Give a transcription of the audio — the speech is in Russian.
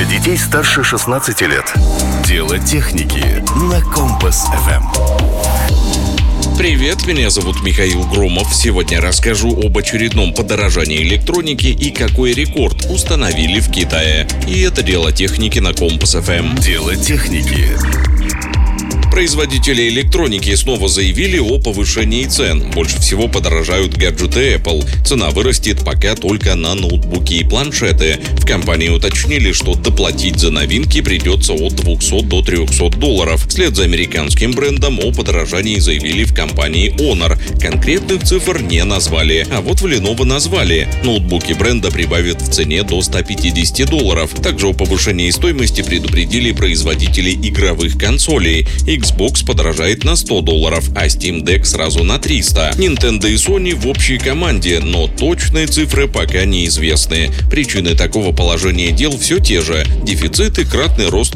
детей старше 16 лет. Дело техники на Компас ФМ. Привет, меня зовут Михаил Громов. Сегодня расскажу об очередном подорожании электроники и какой рекорд установили в Китае. И это дело техники на Компас ФМ. Дело техники. Производители электроники снова заявили о повышении цен. Больше всего подорожают гаджеты Apple. Цена вырастет пока только на ноутбуки и планшеты. В компании уточнили, что доплатить за новинки придется от $200 до $300. Вслед за американским брендом о подорожании заявили в компании Honor. Конкретных цифр не назвали, а вот в Lenovo назвали. Ноутбуки бренда прибавят в цене до $150. Также о повышении стоимости предупредили производители игровых консолей. Xbox подорожает на $100, а Steam Deck сразу на $300. Nintendo и Sony в общей команде, но точные цифры пока неизвестны. Причины такого положения дел все те же: дефицит и кратный рост